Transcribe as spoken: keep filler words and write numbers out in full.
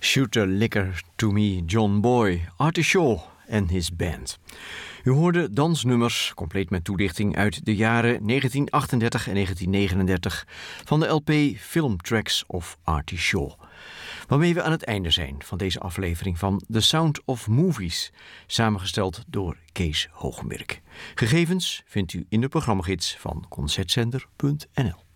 Shoot a Liquor to Me, John Boy, Artie Shaw en his band. U hoorde dansnummers, compleet met toelichting uit de jaren negentien achtendertig en negentien negenendertig van de L P Filmtracks of Artie Shaw. Waarmee we aan het einde zijn van deze aflevering van The Sound of Movies, samengesteld door Kees Hogenberg. Gegevens vindt u in de programmagids van concertzender punt n l.